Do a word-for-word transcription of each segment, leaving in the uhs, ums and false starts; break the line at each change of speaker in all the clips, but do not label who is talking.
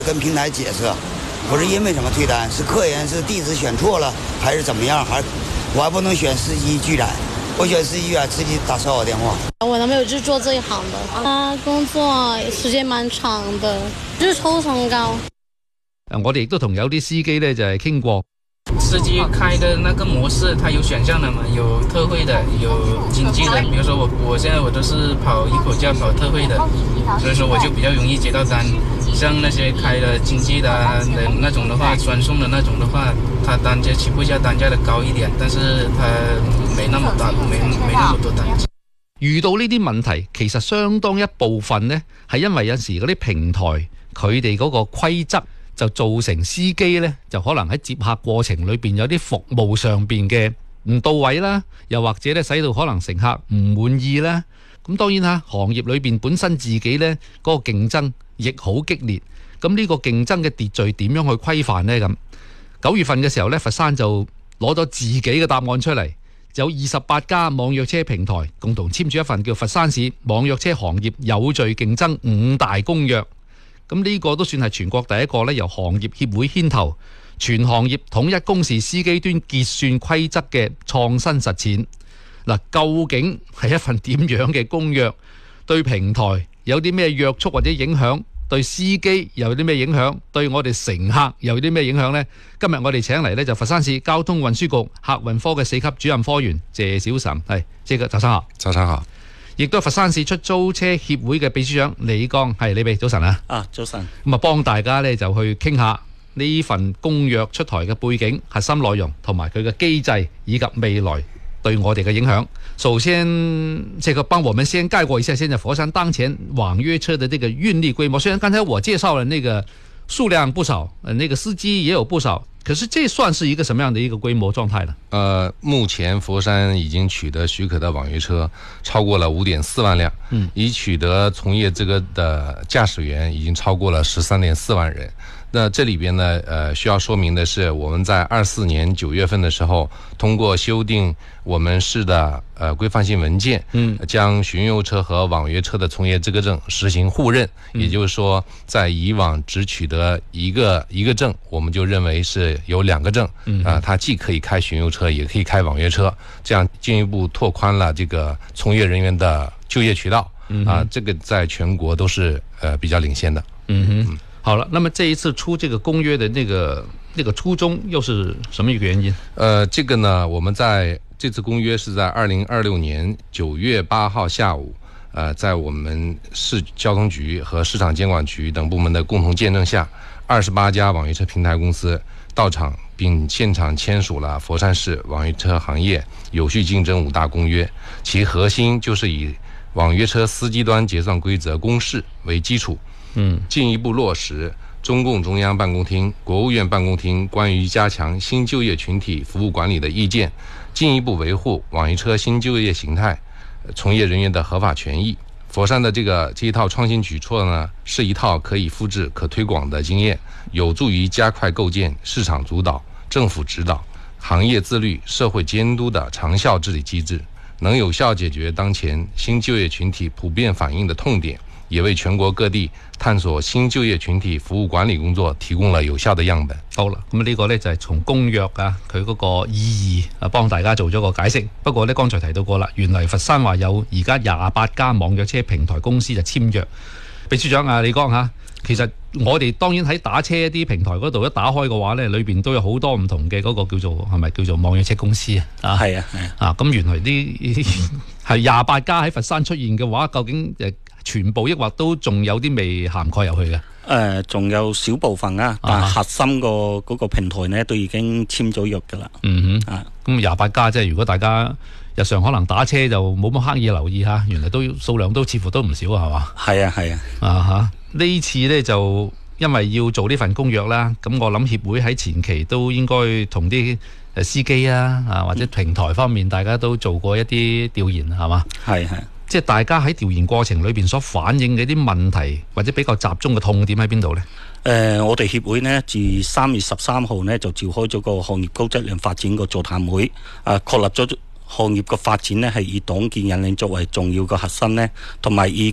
跟平台解释，不是因为什么退单，是客人是地址选错了，还是怎么样？还我还不能选司机拒载，我选司机啊，司机打骚扰电话。
我男朋友就是做这一行的，他工作時間蠻長的，就是抽成高。
我哋亦都同有啲司機咧就係傾過。
司機開的那個模式，它有選項的嘛，有特惠的，有經濟的。比如說我我現在我都是跑一口價跑特惠的，所以說我就比較容易接到單。像那些開了經濟的的那種的話，專送的那種的話，它單價起步價單價的高一點，但是它沒那麼大，沒沒那麼多單。
遇到呢啲問題，其實相當一部分呢，係因為有時嗰啲平台佢哋嗰個規則。就造成司機呢，就可能喺接客過程裏邊有啲服務上邊嘅唔到位啦，又或者咧使到可能乘客唔滿意啦。咁當然啦，行業裏邊本身自己呢嗰個競爭亦好激烈。咁呢個競爭嘅秩序點樣去規範呢？咁九月份嘅時候呢，佛山就攞咗自己嘅答案出嚟，有二十八家網約車平台共同簽署一份叫《佛山市網約車行業有序競爭五大公約》。咁呢個都算係全國第一個咧，由行業協會牽頭，全行業統一公示司機端結算規則嘅創新實踐。嗱，究竟係一份點樣嘅公約？對平台有啲咩約束或者影響？對司機又有啲咩影響？對我哋乘客又有啲咩影響呢？今日我哋請嚟呢，就佛山市交通運輸局客運科嘅四級主任科員謝小岑，係謝個早晨好，
早晨好。
亦都係佛山市出租車協會嘅秘書長李剛，係李秘，早晨啊！
啊，早晨。
咁啊，幫大家咧就去傾下呢份公約出台嘅背景、核心內容同埋佢嘅機制，以及未來對我哋嘅影響。首先，這個幫我們先概括一下現在佛山當前網約車的這個運力規模。雖然剛才我介紹了那個數量不少，呃，那個司機也有不少。可是這算是一個什麼樣的一個規模狀態呢？
呃，目前佛山已經取得許可的網約車超過了五點四萬輛，嗯，已取得從業這個的駕駛員已經超過了十三點四萬人。那這裏邊呢，呃，需要說明的是，我們在二四年九月份的時候，通過修訂我們市的呃規範性文件，嗯，將巡遊車和網約車的從業資格證實行互認，嗯，也就是說，在以往只取得一個一個證，我們就認為是有兩個證，嗯，啊，它既可以開巡遊車，也可以開網約車，這樣進一步拓寬了這個從業人員的就業渠道，嗯，啊，這個在全國都是呃比較領先的，
嗯哼。嗯，好了，那麼這一次出這個公約的那個那個初衷又是什麼一個原因？
呃，這個呢，我們在這次公約是在二零二六年九月八號下午，呃，在我們市交通局和市場監管局等部門的共同見證下，二十八家網約車平台公司到場並現場簽署了佛山市網約車行業有序競爭五大公約，其核心就是以網約車司機端結算規則公示為基礎。嗯，進一步落實中共中央辦公廳、國務院辦公廳關於加強新就業群體服務管理的意見，進一步維護網約車新就業形態從業人員的合法權益。佛山的這個這一套創新舉措呢，是一套可以複製、可推廣的經驗，有助於加快構建市場主導、政府指導、行業自律、社會監督的長效治理機制，能有效解決當前新就業群體普遍反映的痛點，也為全國各地探索新就業群體服務管理工作提供了有效的樣本。
好啦，咁呢個呢就係從公約啊，佢嗰個意義啊，幫大家做咗個解釋。不過呢，剛才提到過啦，原來佛山話有而家廿八家網約車平台公司就簽約。秘書長啊，李剛嚇，其實我哋當然喺打車一啲平台嗰度一打開嘅話呢，裏邊都有好多唔同嘅嗰個叫做係咪叫做網約車公司啊？係啊，係啊。啊，咁原來啲係廿八家喺佛山出現嘅話，究竟誒？全部抑或都仲有啲未涵蓋入去嘅？誒、
呃，仲有少部分啊，但核心個嗰個平台呢，都已經簽咗約噶啦。
嗯哼，啊，咁廿八家即係如果大家日常可能打車就冇乜刻意留意嚇，原來都數量都似乎都唔少係嘛？
係啊係啊，
啊嚇！呢次呢，就因為要做呢份公約啦，咁我諗協會喺前期都應該同啲誒司機啊啊或者平台方面大家都做過一啲調研係嘛？係係。即係大家喺調研過程裏邊所反映嘅啲問題，或者比較集中嘅痛點喺邊度呢？
誒、呃，我哋協會呢，自三月十三號呢就召開咗個行業高質量發展個座談會，誒、呃，確立咗行業嘅發展呢係以黨建引領作為重要嘅核心呢，同埋以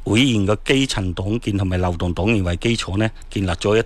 會員嘅基層黨建同埋流動黨員為基礎呢，建立咗一